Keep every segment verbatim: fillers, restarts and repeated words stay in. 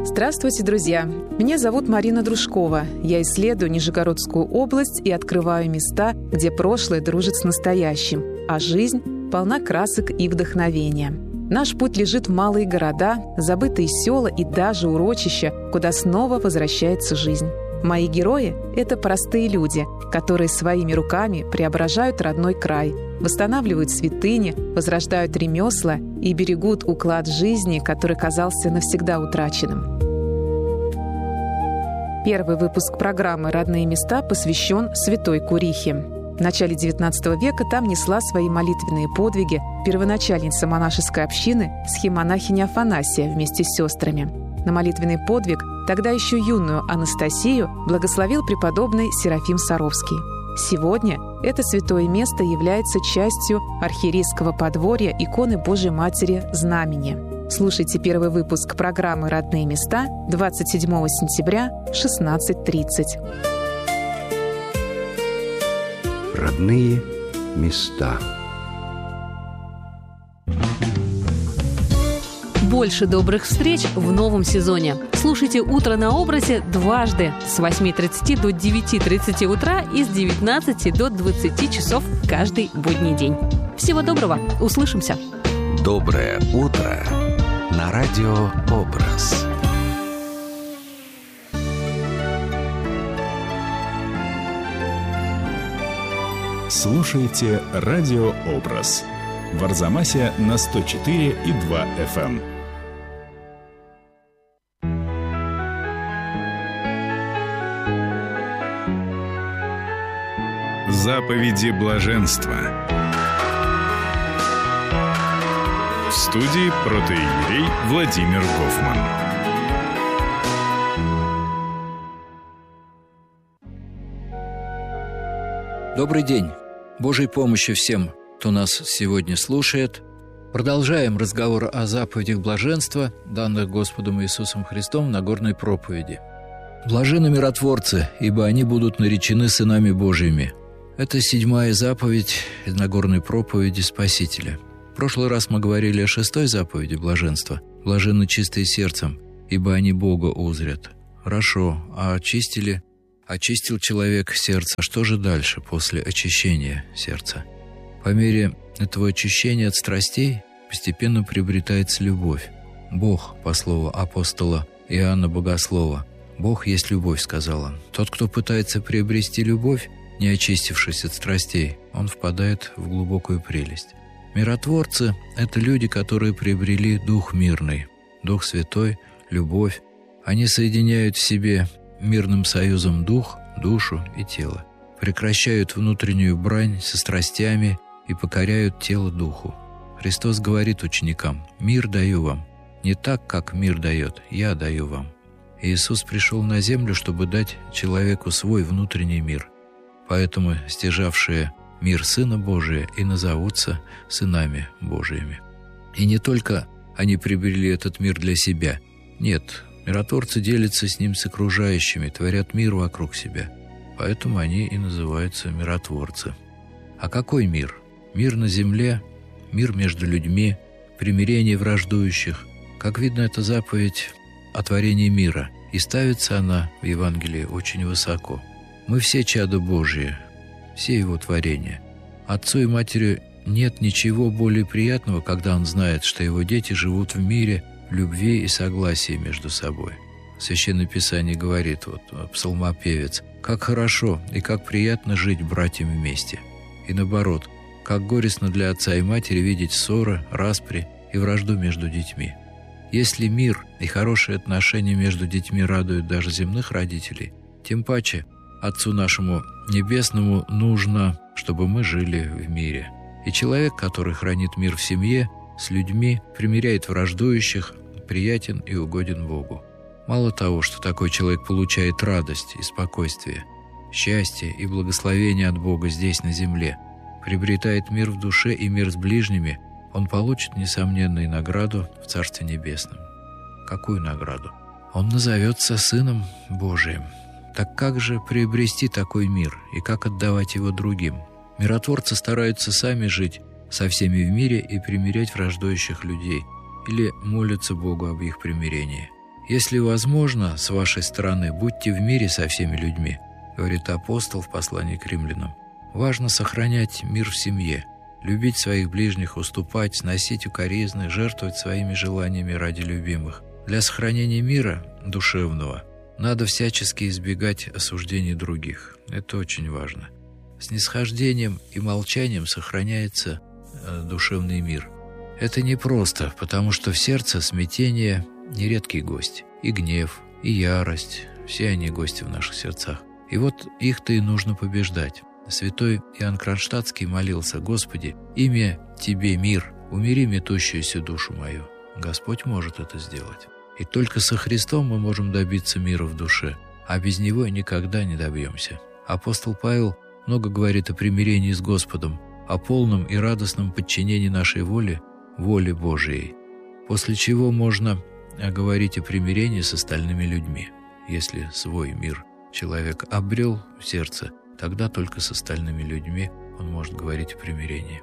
Здравствуйте, друзья! Меня зовут Марина Дружкова. Я исследую Нижегородскую область и открываю места, где прошлое дружит с настоящим, а жизнь полна красок и вдохновения. Наш путь лежит в малые города, забытые села и даже урочища, куда снова возвращается жизнь. Мои герои – это простые люди, которые своими руками преображают родной край, восстанавливают святыни, возрождают ремесла и берегут уклад жизни, который казался навсегда утраченным. Первый выпуск программы «Родные места» посвящен Святой Курихе. В начале девятнадцатого века там несла свои молитвенные подвиги первоначальница монашеской общины схимонахиня Афанасия вместе с сестрами. На молитвенный подвиг тогда еще юную Анастасию благословил преподобный Серафим Саровский. Сегодня это святое место является частью архиерейского подворья иконы Божией Матери Знамени. Слушайте первый выпуск программы «Родные места» двадцать седьмого сентября в шестнадцать тридцать. Родные места. Больше добрых встреч в новом сезоне. Слушайте «Утро на образе» дважды с восьми тридцати до девяти тридцати утра и с девятнадцати до двадцати часов каждый будний день. Всего доброго. Услышимся. Доброе утро на радио «Образ». Слушайте радио «Образ». В Арзамасе на сто четыре и два эф эм. Заповеди блаженства. В студии протоиерей Владимир Гофман. Добрый день. Божьей помощи всем, кто нас сегодня слушает. Продолжаем разговор о заповедях блаженства, данных Господом Иисусом Христом в Нагорной проповеди. «Блаженны миротворцы, ибо они будут наречены сынами Божьими». Это седьмая заповедь из Нагорной проповеди Спасителя. В прошлый раз мы говорили о шестой заповеди блаженства. «Блаженны чистые сердцем, ибо они Бога узрят». Хорошо, а очистили? Очистил человек сердце. Что же дальше после очищения сердца? По мере этого очищения от страстей постепенно приобретается любовь. Бог, по слову апостола Иоанна Богослова, «Бог есть любовь», сказал он. Тот, кто пытается приобрести любовь, не очистившись от страстей, он впадает в глубокую прелесть. Миротворцы – это люди, которые приобрели Дух мирный, Дух Святой, любовь. Они соединяют в себе мирным союзом дух, душу и тело, прекращают внутреннюю брань со страстями и покоряют тело духу. Христос говорит ученикам: «Мир даю вам, не так, как мир дает, я даю вам». Иисус пришел на землю, чтобы дать человеку свой внутренний мир. Поэтому стяжавшие мир Сына Божия и назовутся сынами Божиими. И не только они приобрели этот мир для себя. Нет, миротворцы делятся с ним с окружающими, творят мир вокруг себя. Поэтому они и называются миротворцы. А какой мир? Мир на земле, мир между людьми, примирение враждующих. Как видно, это заповедь о творении мира, и ставится она в Евангелии очень высоко. Мы все чада Божие, все Его творения. Отцу и матери нет ничего более приятного, когда он знает, что его дети живут в мире, в любви и согласии между собой. Священное Писание говорит, вот псалмопевец: «Как хорошо и как приятно жить братьям вместе». И наоборот, как горестно для отца и матери видеть ссоры, распри и вражду между детьми. Если мир и хорошие отношения между детьми радуют даже земных родителей, тем паче Отцу нашему Небесному нужно, чтобы мы жили в мире. И человек, который хранит мир в семье, с людьми, примиряет враждующих, приятен и угоден Богу. Мало того, что такой человек получает радость и спокойствие, счастье и благословение от Бога здесь, на земле, приобретает мир в душе и мир с ближними, он получит несомненную награду в Царстве Небесном. Какую награду? Он назовется Сыном Божиим. Так как же приобрести такой мир и как отдавать его другим? Миротворцы стараются сами жить со всеми в мире и примирять враждующих людей, или молятся Богу об их примирении. «Если возможно, с вашей стороны, будьте в мире со всеми людьми», говорит апостол в послании к римлянам. Важно сохранять мир в семье, любить своих ближних, уступать, сносить укоризны, жертвовать своими желаниями ради любимых. Для сохранения мира душевного надо всячески избегать осуждений других. Это очень важно. Снисхождением и молчанием сохраняется э, душевный мир. Это непросто, потому что в сердце смятение – нередкий гость. И гнев, и ярость – все они гости в наших сердцах. И вот их-то и нужно побеждать. Святой Иоанн Кронштадтский молился: «Господи, имя Тебе мир, умири метущуюся душу мою». Господь может это сделать. И только со Христом мы можем добиться мира в душе, а без Него никогда не добьемся. Апостол Павел много говорит о примирении с Господом, о полном и радостном подчинении нашей воли воле Божией, после чего можно говорить о примирении с остальными людьми. Если свой мир человек обрел в сердце, тогда только с остальными людьми он может говорить о примирении.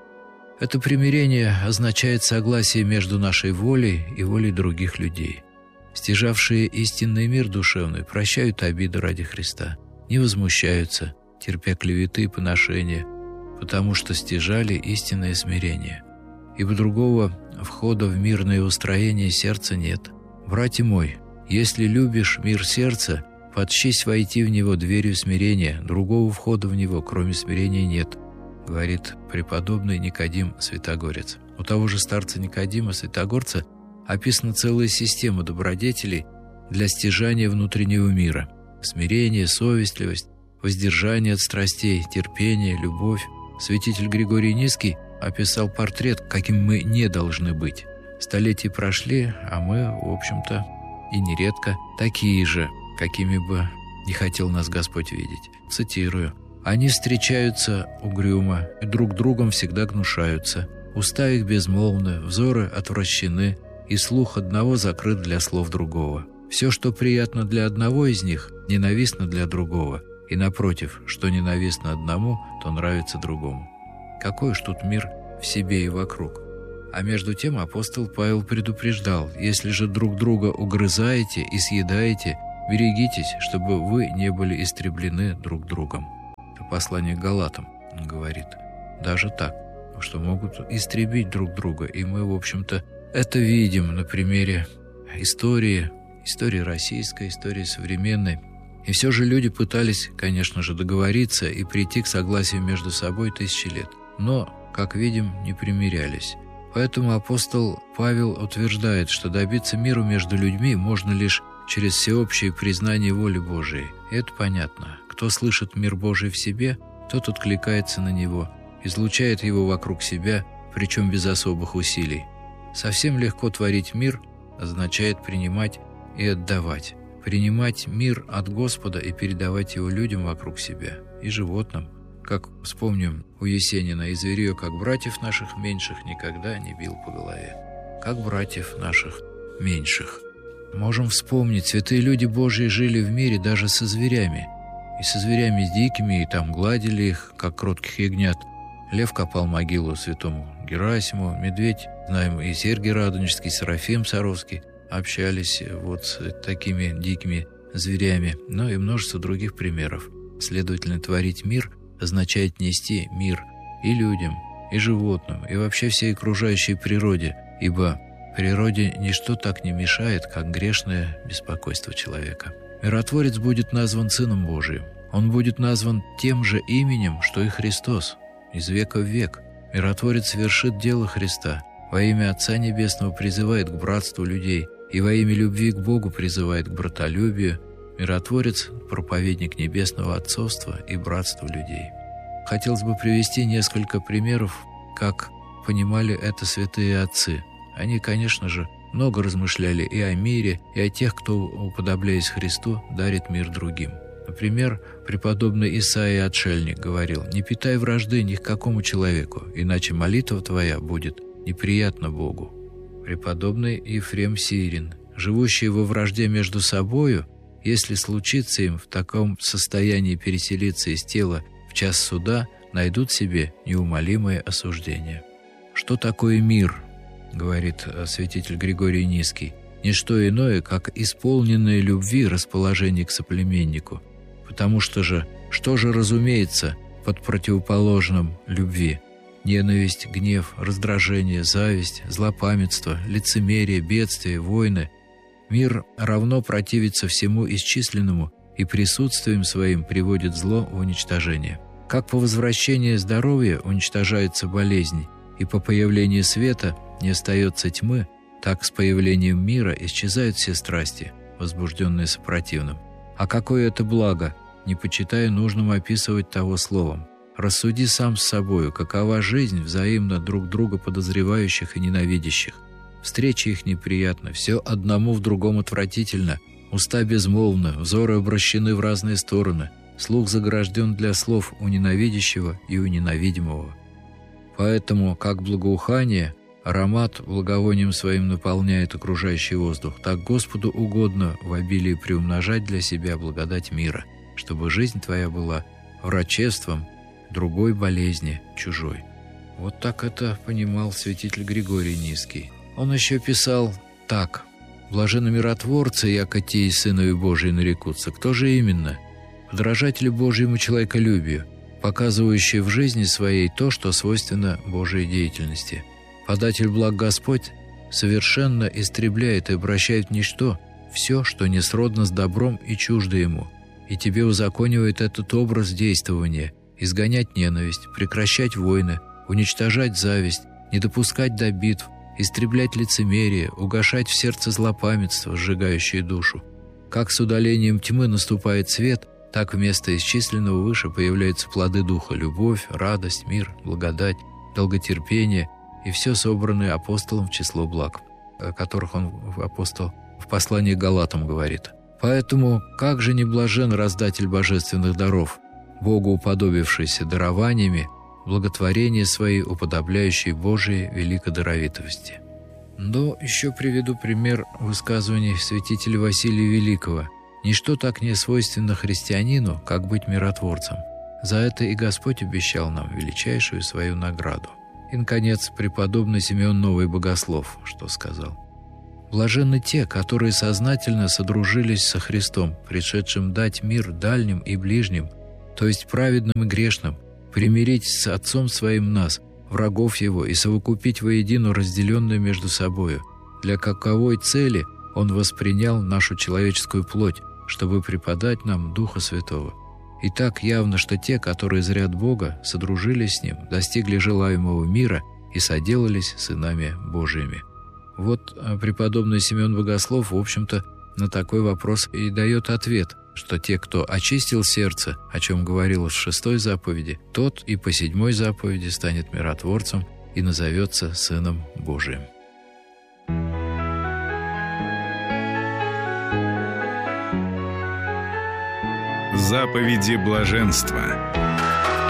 Это примирение означает согласие между нашей волей и волей других людей. Стяжавшие истинный мир душевный прощают обиды ради Христа, не возмущаются, терпя клеветы и поношения, потому что стяжали истинное смирение. Ибо другого входа в мирное устроение сердца нет. Братья мой, если любишь мир сердца, подчись войти в него дверью смирения, другого входа в него, кроме смирения, нет, говорит преподобный Никодим Святогорец. У того же старца Никодима Святогорца описана целая система добродетелей для стяжания внутреннего мира: смирение, совестливость, воздержание от страстей, терпение, любовь. Святитель Григорий Низкий описал портрет, каким мы не должны быть. Столетия прошли, а мы, в общем-то, и нередко такие же, какими бы не хотел нас Господь видеть. Цитирую: «Они встречаются угрюмо, и друг другом всегда гнушаются. Уста их безмолвны, взоры отвращены, и слух одного закрыт для слов другого. Все, что приятно для одного из них, ненавистно для другого, и, напротив, что ненавистно одному, то нравится другому». Какой уж тут мир в себе и вокруг. А между тем апостол Павел предупреждал: «Если же друг друга угрызаете и съедаете, берегитесь, чтобы вы не были истреблены друг другом». Это послание к Галатам говорит. Даже так, что могут истребить друг друга. И мы, в общем-то, это видим на примере истории, истории российской, истории современной. И все же люди пытались, конечно же, договориться и прийти к согласию между собой тысячи лет. Но, как видим, не примирялись. Поэтому апостол Павел утверждает, что добиться мира между людьми можно лишь через всеобщее признание воли Божией. И это понятно. Кто слышит мир Божий в себе, тот откликается на него, излучает его вокруг себя, причем без особых усилий. Совсем легко творить мир означает принимать и отдавать. Принимать мир от Господа и передавать его людям вокруг себя и животным. Как вспомним у Есенина: «И зверье, как братьев наших меньших, никогда не бил по голове». Как братьев наших меньших. Можем вспомнить, святые люди Божьи жили в мире даже со зверями. И со зверями дикими, и там гладили их, как кротких ягнят. Лев копал могилу святому Герасиму, медведь, знаем, и Сергий Радонежский, Серафим Саровский общались вот с такими дикими зверями, но и множество других примеров. Следовательно, творить мир означает нести мир и людям, и животным, и вообще всей окружающей природе, ибо природе ничто так не мешает, как грешное беспокойство человека. Миротворец будет назван Сыном Божиим. Он будет назван тем же именем, что и Христос, из века в век. Миротворец совершит дело Христа. Во имя Отца Небесного призывает к братству людей, и во имя любви к Богу призывает к братолюбию. Миротворец – проповедник небесного отцовства и братства людей. Хотелось бы привести несколько примеров, как понимали это святые отцы. Они, конечно же, много размышляли и о мире, и о тех, кто, уподобляясь Христу, дарит мир другим. Например, преподобный Исаия Отшельник говорил: «Не питай вражды ни к какому человеку, иначе молитва твоя будет неприятна Богу». Преподобный Ефрем Сирин: «Живущие во вражде между собою, если случится им в таком состоянии переселиться из тела в час суда, найдут себе неумолимое осуждение». Что такое мир, говорит святитель Григорий Низкий? не что иное, как исполненное любви расположение к соплеменнику. Потому что же, что же разумеется под противоположным любви? Ненависть, гнев, раздражение, зависть, злопамятство, лицемерие, бедствие, войны. Мир равно противится всему исчисленному и присутствием своим приводит зло в уничтожение. Как по возвращении здоровья уничтожается болезнь, и по появлению света не остается тьмы, так с появлением мира исчезают все страсти, возбужденные сопротивным. А какое это благо, не почитая нужным описывать того словом. Рассуди сам с собою, какова жизнь взаимно друг друга подозревающих и ненавидящих. Встречи их неприятны, все одному в другом отвратительно, уста безмолвны, взоры обращены в разные стороны, слух загражден для слов у ненавидящего и у ненавидимого. Поэтому, как благоухание, аромат благовонием своим наполняет окружающий воздух, так Господу угодно в обилии приумножать для себя благодать мира, чтобы жизнь твоя была врачеством другой болезни, чужой. Вот так это понимал святитель Григорий Низкий. Он еще писал так: «Блаженны миротворцы, яко те и сынови Божии нарекутся». Кто же именно? Подражатели Божьему человеколюбию, показывающие в жизни своей то, что свойственно Божьей деятельности. Податель благ Господь совершенно истребляет и обращает в ничто все, что несродно с добром и чуждо Ему, и тебе узаконивает этот образ действования, изгонять ненависть, прекращать войны, уничтожать зависть, не допускать до битв, истреблять лицемерие, угашать в сердце злопамятство, сжигающее душу. Как с удалением тьмы наступает свет, так вместо исчисленного выше появляются плоды духа: любовь, радость, мир, благодать, долготерпение и все собранное апостолом в число благ, о которых он, апостол, в послании к Галатам говорит. Поэтому как же не блажен раздатель божественных даров, Богу уподобившийся дарованиями, благотворение свои, уподобляющие Божией великодаровитости. Но еще приведу пример высказываний святителя Василия Великого. «Ничто так не свойственно христианину, как быть миротворцем. За это и Господь обещал нам величайшую свою награду». И, наконец, преподобный Симеон Новый Богослов, что сказал: «Блаженны те, которые сознательно содружились со Христом, пришедшим дать мир дальним и ближним, то есть праведным и грешным, примирить с Отцом Своим нас, врагов Его, и совокупить воедино разделенную между собою, для каковой цели Он воспринял нашу человеческую плоть, чтобы преподать нам Духа Святого. И так явно, что те, которые зрят Бога, содружились с Ним, достигли желаемого мира и соделались сынами Божиими». Вот преподобный Симеон Богослов, в общем-то, на такой вопрос и дает ответ, что те, кто очистил сердце, о чем говорилось в шестой заповеди, тот и по седьмой заповеди станет миротворцем и назовется Сыном Божиим. Заповеди блаженства.